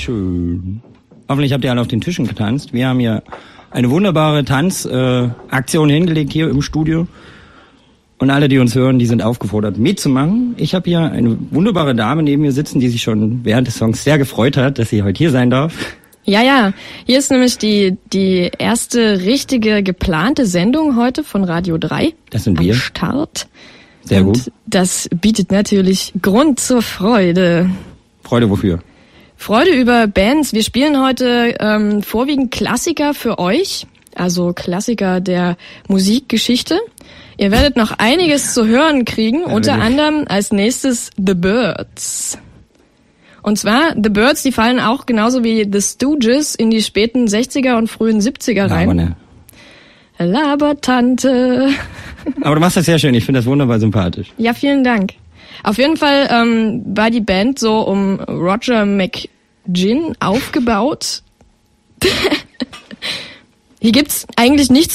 schön. Hoffentlich habt ihr alle auf den Tischen getanzt. Wir haben hier eine wunderbare Tanzaktion hingelegt hier im Studio. Und alle, die uns hören, die sind aufgefordert, mitzumachen. Ich habe hier eine wunderbare Dame neben mir sitzen, die sich schon während des Songs sehr gefreut hat, dass sie heute hier sein darf. Ja. Hier ist nämlich die erste richtige geplante Sendung heute von Radio 3. Das sind wir. Am Start. Sehr gut. Und das bietet natürlich Grund zur Freude. Freude wofür? Freude über Bands. Wir spielen heute vorwiegend Klassiker für euch, also Klassiker der Musikgeschichte. Ihr werdet noch einiges zu hören kriegen, unter anderem als nächstes The Byrds. Und zwar, The Byrds, die fallen auch genauso wie The Stooges in die späten 60er und frühen 70er rein. Labertante. Aber du machst das sehr schön, ich finde das wunderbar sympathisch. Ja, vielen Dank. Auf jeden Fall war die Band so um Roger McGinn aufgebaut. Hier gibt's eigentlich nichts